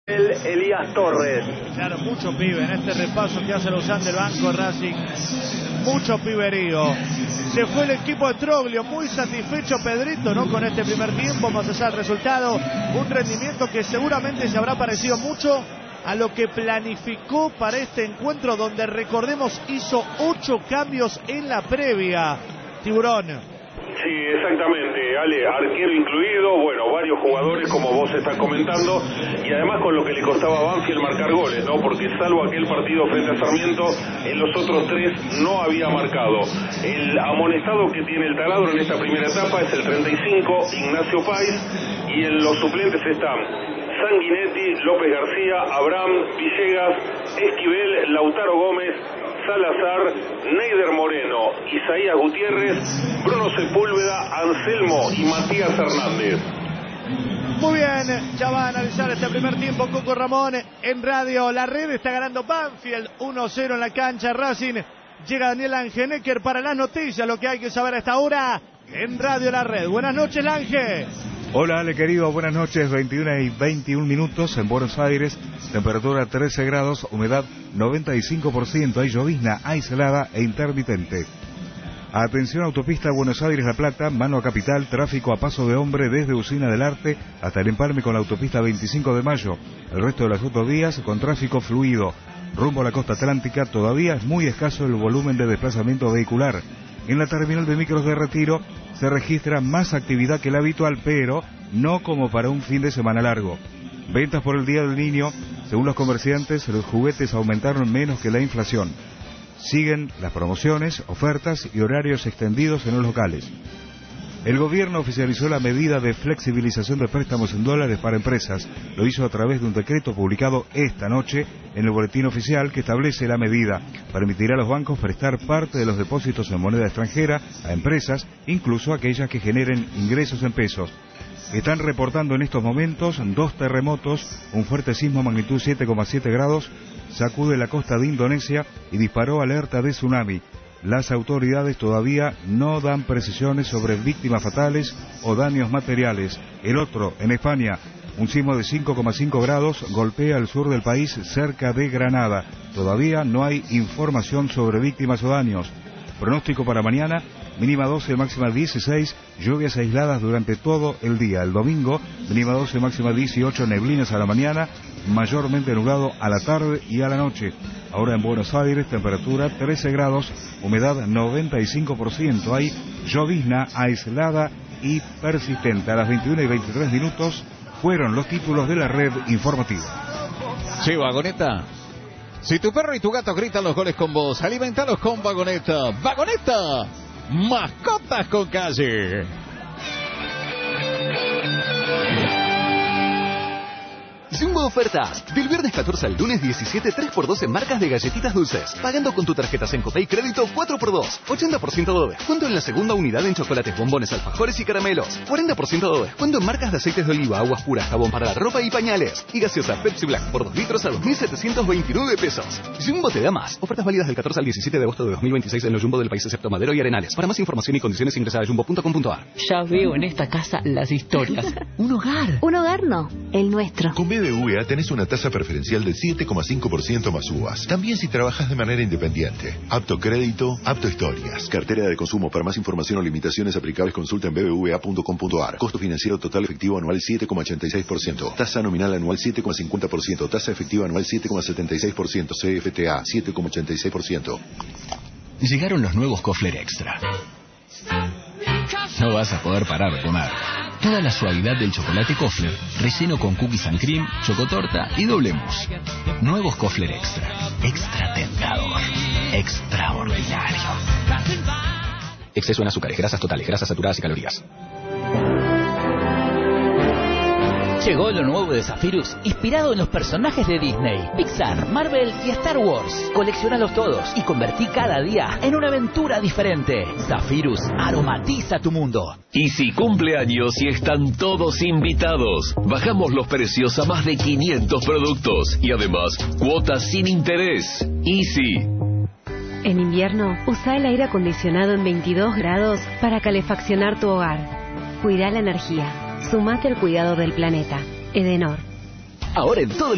Elías Torres. Claro, mucho pibe en este repaso que hace Lozán del banco Racing. Mucho piberío. Se fue el equipo de Troglio, muy satisfecho Pedrito, ¿no? Con este primer tiempo, más allá del resultado. Un rendimiento que seguramente se habrá parecido mucho a lo que planificó para este encuentro, donde recordemos hizo 8 cambios en la previa. Tiburón. Sí, exactamente, Ale, arquero incluido, bueno, varios jugadores como vos estás comentando, y además con lo que le costaba a Banfield marcar goles, ¿no? Porque salvo aquel partido frente a Sarmiento, en los otros 3 no había marcado. El amonestado que tiene el taladro en esta primera etapa es el 35, Ignacio Páez, y en los suplentes están Sanguinetti, López García, Abraham, Villegas, Esquivel, Lautaro Gómez, Salazar, Neider Moreno, Isaías Gutiérrez, Bruno Sepúlveda, Anselmo y Matías Hernández. Muy bien, ya va a analizar este primer tiempo Coco Ramón en Radio La Red. Está ganando Banfield 1-0 en la cancha Racing. Llega Daniel Angenecker para las noticias, lo que hay que saber a esta hora en Radio La Red. Buenas noches, Lange. Hola Ale querido, buenas noches, 21:21 en Buenos Aires, temperatura 13 grados, humedad 95%, hay llovizna aislada e intermitente. Atención, autopista Buenos Aires-La Plata, mano a Capital, tráfico a paso de hombre desde Usina del Arte hasta el empalme con la autopista 25 de Mayo. El resto de las autovías con tráfico fluido. Rumbo a la costa atlántica todavía es muy escaso el volumen de desplazamiento vehicular. En la terminal de micros de Retiro se registra más actividad que la habitual, pero no como para un fin de semana largo. Ventas por el Día del Niño, según los comerciantes, los juguetes aumentaron menos que la inflación. Siguen las promociones, ofertas y horarios extendidos en los locales. El gobierno oficializó la medida de flexibilización de préstamos en dólares para empresas. Lo hizo a través de un decreto publicado esta noche en el boletín oficial que establece la medida. Permitirá a los bancos prestar parte de los depósitos en moneda extranjera a empresas, incluso aquellas que generen ingresos en pesos. Están reportando en estos momentos 2 terremotos, un fuerte sismo magnitud 7,7 grados, sacude la costa de Indonesia y disparó alerta de tsunami. Las autoridades todavía no dan precisiones sobre víctimas fatales o daños materiales. El otro, en España, un sismo de 5,5 grados golpea el sur del país cerca de Granada. Todavía no hay información sobre víctimas o daños. Pronóstico para mañana, mínima 12, máxima 16, lluvias aisladas durante todo el día. El domingo, mínima 12, máxima 18, neblinas a la mañana, mayormente nublado a la tarde y a la noche. Ahora en Buenos Aires, temperatura 13 grados, humedad 95%. Hay llovizna aislada y persistente. A las 21:23 fueron los títulos de la red informativa. Sí, Vagoneta. Si tu perro y tu gato gritan los goles con vos, alimentalos con Vagoneta. ¡Vagoneta! ¡Mascotas con calle! Jumbo Ofertas. Del viernes 14 al lunes 17, 3x2 en marcas de galletitas dulces. Pagando con tu tarjeta Sencopay Crédito 4x2. 80% de descuento en la segunda unidad en chocolates, bombones, alfajores y caramelos. 40% de descuento en marcas de aceites de oliva, aguas puras, jabón para la ropa y pañales. Y gaseosa Pepsi Black por 2 litros a 2.729 pesos. Jumbo te da más. Ofertas válidas del 14 al 17 de agosto de 2026 en los Jumbo del país excepto Madero y Arenales. Para más información y condiciones ingresa a jumbo.com.ar. Ya veo en esta casa las historias. Un hogar. Un hogar no, el nuestro. Con BBVA tenés una tasa preferencial del 7,5% más uvas. También si trabajas de manera independiente. Apto crédito, apto historias. Cartera de consumo. Para más información o limitaciones aplicables consulta en bbva.com.ar. Costo financiero total efectivo anual 7,86%. Tasa nominal anual 7,50%. Tasa efectiva anual 7,76%. CFTA 7,86%. Llegaron los nuevos Kofler Extra. No vas a poder parar de comer. Toda la suavidad del chocolate Kofler, relleno con cookies and cream, chocotorta y doble mousse. Nuevos Kofler Extra. Extra tentador. Extraordinario. Exceso en azúcares, grasas totales, grasas saturadas y calorías. Llegó lo nuevo de Zephyrus, inspirado en los personajes de Disney, Pixar, Marvel y Star Wars. Colecciónalos todos y convertí cada día en una aventura diferente. Zephyrus aromatiza tu mundo. Easy cumple años y están todos invitados. Bajamos los precios a más de 500 productos y además cuotas sin interés. Easy. En invierno, usa el aire acondicionado en 22 grados para calefaccionar tu hogar. Cuida la energía. Sumate al cuidado del planeta. Edenor. Ahora en todo